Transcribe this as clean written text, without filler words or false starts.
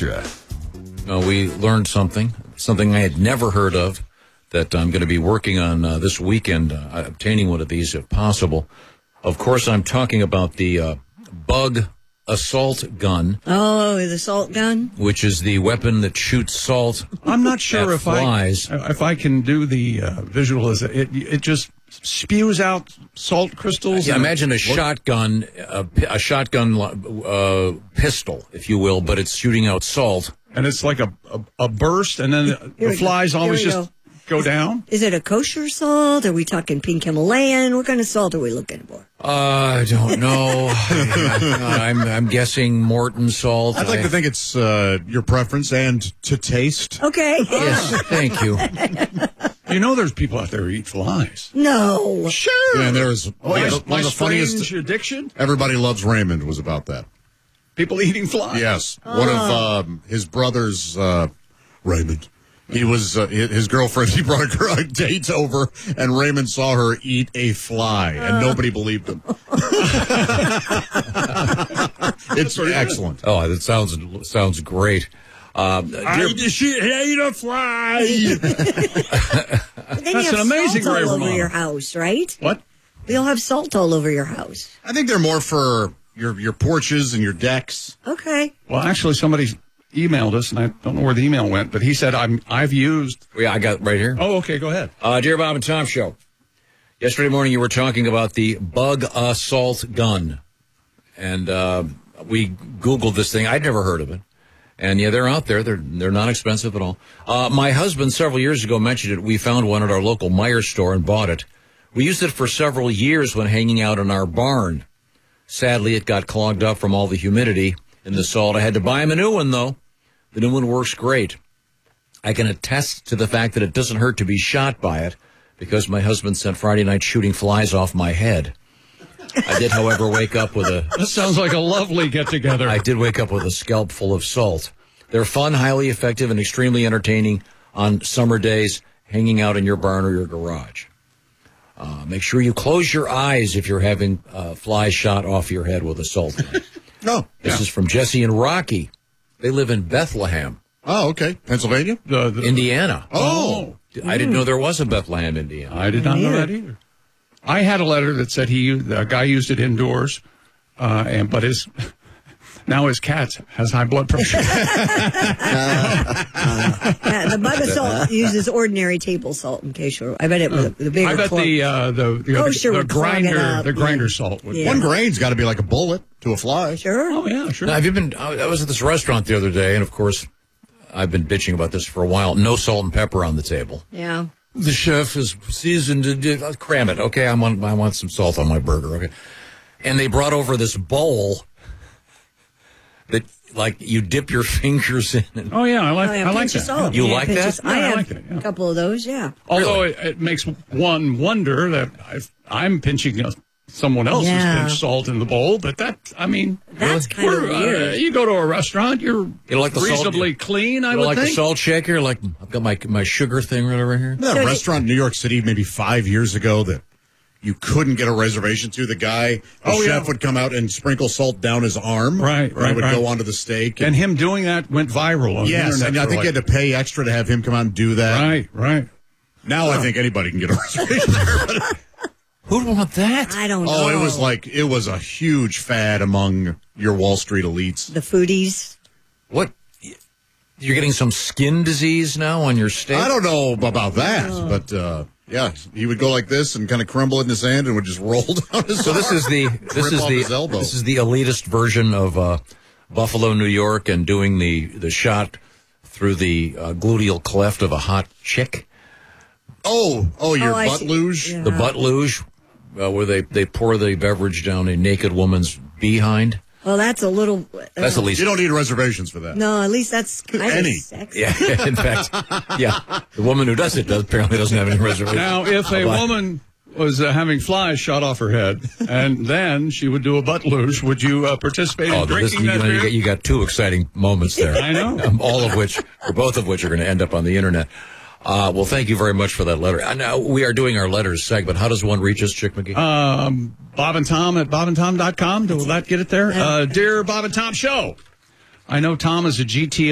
Extra. We learned something I had never heard of, that I'm going to be working on this weekend, obtaining one of these if possible. Of course, I'm talking about the bug assault gun. Oh, the salt gun? Which is the weapon that shoots salt. I'm not sure if flies. I can do the visualization. It just spews out salt crystals. Yeah, imagine a shotgun pistol, if you will, but it's shooting out salt. And it's like a burst, and then the flies always just go down. Is it a kosher salt? Are we talking pink Himalayan? What kind of salt are we looking for? I don't know. I'm guessing Morton salt. I'd like to think it's your preference and to taste. Okay. Yes, thank you. You know there's people out there who eat flies. No. Sure. Yeah, there's My one of the funniest. addiction? Everybody Loves Raymond was about that. People eating flies? Yes. One of his brothers, Raymond. He was his girlfriend. He brought a date over, and Raymond saw her eat a fly, and nobody believed him. It's excellent. Oh, that sounds great. She ate a fly. Then That's an amazing salt all over Raymond. your house, right? What? You'll have salt all over your house. I think they're more for your porches and your decks. Okay. Well, actually, somebody emailed us, and I don't know where the email went, but he said I've used. Yeah, I got it right here. Oh, okay, go ahead. Dear Bob and Tom Show, yesterday morning you were talking about the bug assault gun, and we Googled this thing. I'd never heard of it, and yeah, they're out there. They're not expensive at all. My husband several years ago mentioned it. We found one at our local Meijer store and bought it. We used it for several years when hanging out in our barn. Sadly, it got clogged up from all the humidity in the salt. I had to buy him a new one, though. The new one works great. I can attest to the fact that it doesn't hurt to be shot by it, because my husband spent Friday night shooting flies off my head. I did, however, wake up with a... That sounds like a lovely get-together. I did wake up with a scalp full of salt. They're fun, highly effective, and extremely entertaining on summer days, hanging out in your barn or your garage. Make sure you close your eyes if you're having flies shot off your head with a salt gun. No. This is from Jesse and Rocky. They live in Bethlehem. Oh, okay. Pennsylvania? Indiana. Oh. I didn't know there was a Bethlehem, Indiana. I did not know that either. I had a letter that said a guy used it indoors, but now his cat has high blood pressure. The bug assault uses ordinary table salt. In case you're, I bet it with a bigger. I bet the grinder salt would. Yeah. 1 grain's got to be like a bullet to a fly. Sure. Oh yeah, sure. Now, have you been? I was at this restaurant the other day, and of course, I've been bitching about this for a while. No salt and pepper on the table. Yeah. The chef is seasoned. Cram it, okay? I want some salt on my burger, okay? And they brought over this bowl that, like, you dip your fingers in. And oh yeah, I like that. Salt. You like that? I have like it, yeah. a couple of those. Yeah. Although it makes one wonder that I'm pinching someone else's pinch salt in the bowl, but that's kind of weird. You go to a restaurant, you're like the reasonably salt, clean. I would like think. the salt shaker. Like, I've got my sugar thing right over here. That restaurant in New York City maybe 5 years ago that you couldn't get a reservation to. The chef would come out and sprinkle salt down his arm. Right. And it would go onto the steak. And him doing that went viral on the internet. Yes, and I think you had to pay extra to have him come out and do that. Right. Now I think anybody can get a reservation there. Who'd want that? I don't know. Oh, it was a huge fad among your Wall Street elites. The foodies. What? You're getting some skin disease now on your steak? I don't know about that, but yeah, he would go like this and kind of crumble it in his hand and would just roll down his arm. This is the elitist version of Buffalo, New York, and doing the shot through the gluteal cleft of a hot chick. Your butt luge? Yeah. The butt luge, where they pour the beverage down a naked woman's behind. Well, that's a little. That's at least. You don't need reservations for that. No, at least that's kind of sexy. Yeah, in fact, the woman who does it apparently doesn't have any reservations. Now, if a woman was having flies shot off her head, and then she would do a butt luge, would you participate in drinking that beer? You got 2 exciting moments there. I know. Both of which are going to end up on the internet. Well, thank you very much for that letter. Now, we are doing our letters segment. How does one reach us, Chick McGee? Bob and Tom at bobandtom.com. Will that get it there? Dear Bob and Tom Show, I know Tom is a GT